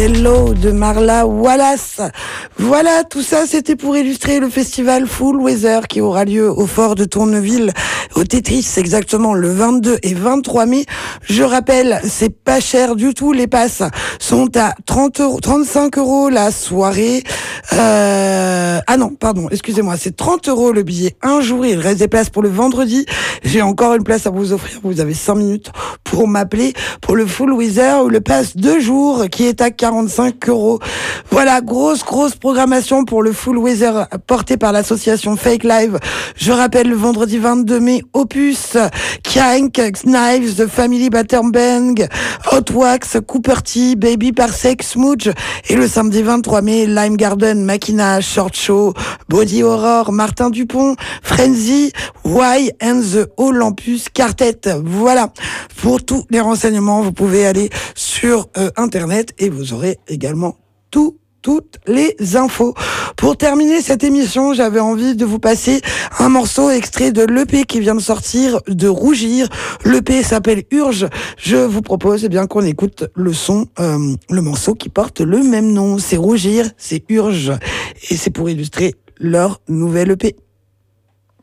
Hello de Marla Wallace. Voilà, tout ça c'était pour illustrer le festival Full Weather qui aura lieu au fort de Tourneville, au Tetris, exactement le 22 et 23 mai. Je rappelle, c'est pas cher du tout, les passes sont à 35 euros la soirée. Ah non, pardon, excusez-moi, c'est 30 euros le billet un jour, il reste des places pour le vendredi. J'ai encore une place à vous offrir, vous avez 5 minutes pour m'appeler pour le Full Weather ou le pass 2 jours qui est à 45 euros. Voilà, grosse programmation pour le Full Weather porté par l'association Fake Live. Je rappelle le vendredi 22 mai, Opus, Kyank, Knives, The Family Batterbang, Hot Wax, Cooper T, Baby Parsec, Smooch, et le samedi 23 mai, Lime Garden, Makina, Short Show, Body Horror, Martin Dupont, Frenzy, Why and the Olympus Quartet. Voilà. Pour tous les renseignements, vous pouvez aller sur Internet et vous aurez également toutes les infos. Pour terminer cette émission, j'avais envie de vous passer un morceau extrait de l'EP qui vient de sortir de Rougir. L'EP s'appelle Urge. Je vous propose bien qu'on écoute le morceau qui porte le même nom. C'est Rougir, c'est Urge. Et c'est pour illustrer leur nouvelle EP.